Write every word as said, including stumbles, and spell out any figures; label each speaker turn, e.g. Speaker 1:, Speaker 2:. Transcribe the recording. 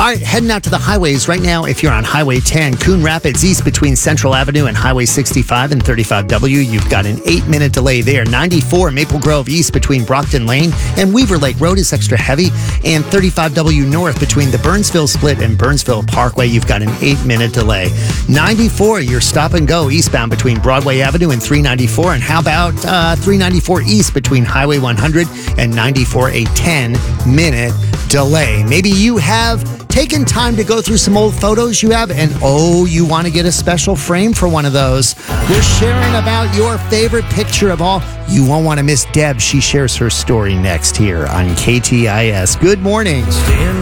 Speaker 1: All right, heading out to the highways right now. If you're on Highway ten, Coon Rapids East between Central Avenue and Highway sixty-five and thirty-five W, you've got an eight-minute delay there. ninety-four Maple Grove East between Brockton Lane and Weaver Lake Road is extra heavy. And thirty-five W North between the Burnsville Split and Burnsville Parkway, you've got an eight-minute delay. ninety-four, you're stop and go eastbound between Broadway Avenue and three ninety-four. And how about uh, three ninety-four East between Highway one hundred and ninety-four, a ten-minute delay. Maybe you have taken time to go through some old photos you have, and oh, you want to get a special frame for one of those. We're sharing about your favorite picture of all. You won't want to miss Deb. She shares her story next here on K T I S. Good morning.
Speaker 2: Stand